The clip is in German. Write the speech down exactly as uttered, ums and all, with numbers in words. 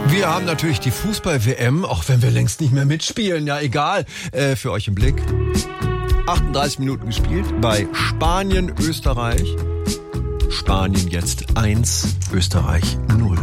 Wir haben natürlich die Fußball-W M, auch wenn wir längst nicht mehr mitspielen. Ja, egal, äh, für euch im Blick. achtunddreißig Minuten gespielt bei Spanien, Österreich. Spanien jetzt eins, Österreich null.